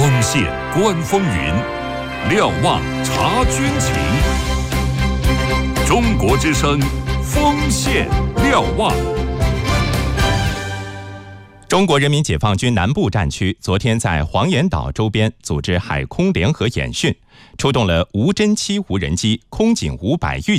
光线观风云，瞭望察军情。中国之声，锋线瞭望。 中国人民解放军南部战区昨天在黄岩岛周边组织海空联合演训，出动了无侦七无人机、空警500